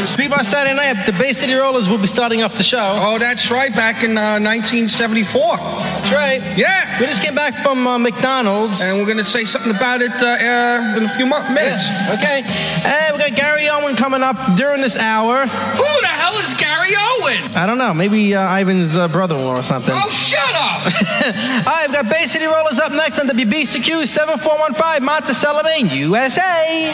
P-Bar Saturday night, the Bay City Rollers will be starting up the show. Oh, that's right, back in 1974. That's right. Yeah. We just came back from McDonald's. And we're going to say something about it in a few minutes. Yeah. Okay. And we got Gary Owen coming up during this hour. Who the hell is Gary Owen? I don't know. Maybe Ivan's brother-in-law or something. Oh, shut up! All right, we've got Bay City Rollers up next on WBCQ 7415, Monticello, Maine, USA.